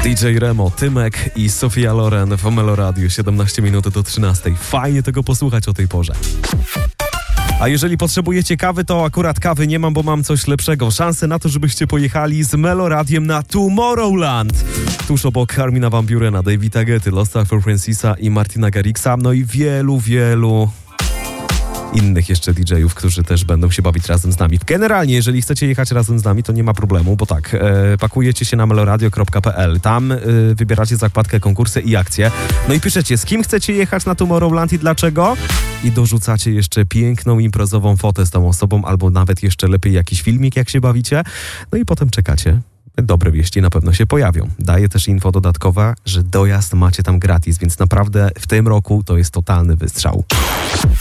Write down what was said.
DJ Remo, Tymek i Sofia Loren w Meloradiu, 17 minut do 13. Fajnie tego posłuchać o tej porze. A jeżeli potrzebujecie kawy, to akurat kawy nie mam, bo mam coś lepszego. Szansę na to, żebyście pojechali z Meloradiem na Tomorrowland. Tuż obok Armina Van Burena, Davida Guetty, Losta for Francisa i Martina Garrixa, no i wielu innych jeszcze DJ-ów, którzy też będą się bawić razem z nami. Generalnie, jeżeli chcecie jechać razem z nami, to nie ma problemu, bo tak, pakujecie się na meloradio.pl, tam wybieracie zakładkę konkursy i akcje, no i piszecie, z kim chcecie jechać na Tomorrowland i dlaczego, i dorzucacie jeszcze piękną imprezową fotę z tą osobą, albo nawet jeszcze lepiej jakiś filmik, jak się bawicie, no i potem czekacie. Dobre wieści na pewno się pojawią. Daję też info dodatkowa, że dojazd macie tam gratis, więc naprawdę w tym roku to jest totalny wystrzał.